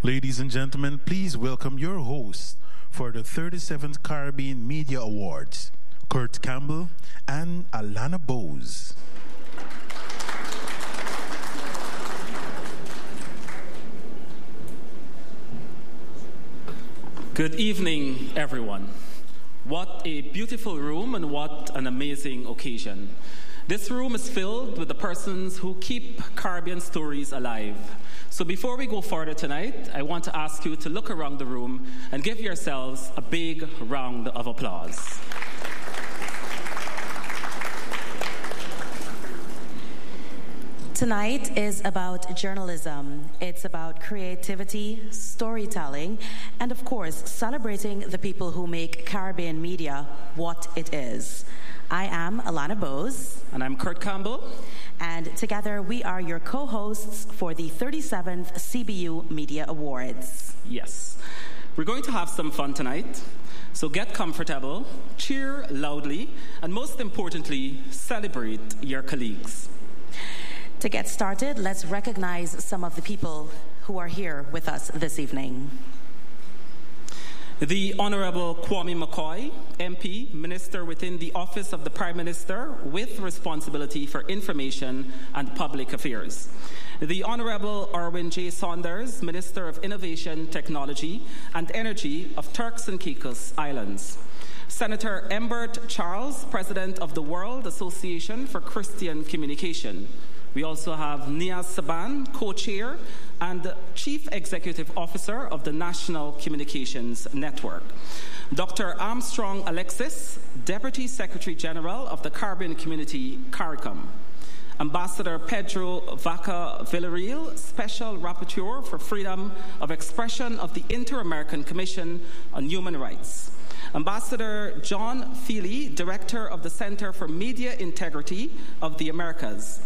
Ladies and gentlemen, please welcome your hosts for the 37th Caribbean Media Awards, Kurt Campbell and Alana Bose. Good evening, everyone. What a beautiful room and what an amazing occasion. This room is filled with the persons who keep Caribbean stories alive. So before we go further tonight, I want to ask you to look around the room and give yourselves a big round of applause. Tonight is about journalism. It's about creativity, storytelling, and of course, celebrating the people who make Caribbean media what it is. I am Alana Bose. And I'm Kurt Campbell. And together we are your co-hosts for the 37th CBU Media Awards. Yes. We're going to have some fun tonight. So get comfortable, cheer loudly, and most importantly, celebrate your colleagues. To get started, let's recognize some of the people who are here with us this evening. The Honorable Kwame McCoy, MP, Minister within the Office of the Prime Minister with responsibility for information and public affairs. The Honorable Erwin J. Saunders, Minister of Innovation, Technology and Energy of Turks and Caicos Islands. Senator Embert Charles, President of the World Association for Christian Communication. We also have Niaz Saban, Co-Chair and Chief Executive Officer of the National Communications Network. Dr. Armstrong Alexis, Deputy Secretary General of the Caribbean Community, CARICOM. Ambassador Pedro Vaca Villarreal, Special Rapporteur for Freedom of Expression of the Inter-American Commission on Human Rights. Ambassador John Feely, Director of the Center for Media Integrity of the Americas.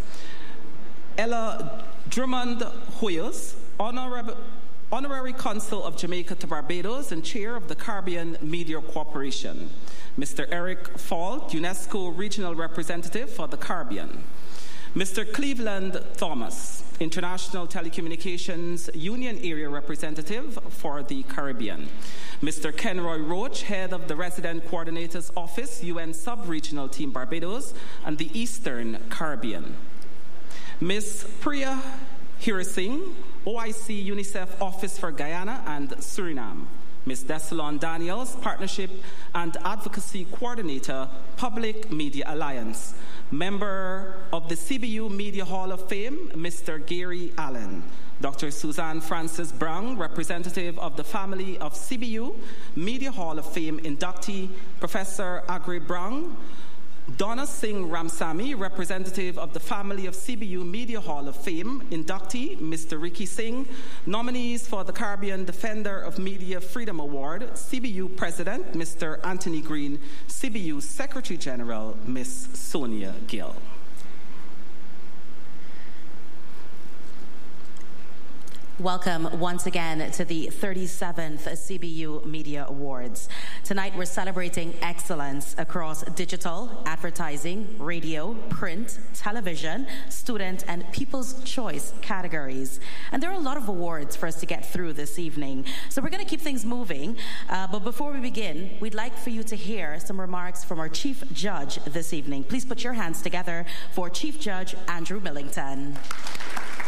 Ella Drummond Hoyos, Honorary Consul of Jamaica to Barbados and Chair of the Caribbean Media Corporation. Mr. Eric Fault, UNESCO Regional Representative for the Caribbean. Mr. Cleveland Thomas, International Telecommunications Union Area Representative for the Caribbean. Mr. Kenroy Roach, Head of the Resident Coordinator's Office, UN Sub-Regional Team Barbados and the Eastern Caribbean. Ms. Priya Hirising, OIC UNICEF Office for Guyana and Suriname. Ms. Desalon Daniels, Partnership and Advocacy Coordinator, Public Media Alliance. Member of the CBU Media Hall of Fame, Mr. Gary Allen. Dr. Suzanne Francis Brown, representative of the family of CBU Media Hall of Fame inductee, Professor Agri Brown. Donna Singh Ramsamy, representative of the family of CBU Media Hall of Fame, inductee, Mr. Ricky Singh. Nominees for the Caribbean Defender of Media Freedom Award, CBU President, Mr. Anthony Green, CBU Secretary General, Ms. Sonia Gill. Welcome once again to the 37th CBU Media Awards. Tonight we're celebrating excellence across digital, advertising, radio, print, television, student, and people's choice categories. And there are a lot of awards for us to get through this evening. So we're going to keep things moving. But before we begin, we'd like for you to hear some remarks from our Chief Judge this evening. Please put your hands together for Chief Judge Andrew Millington.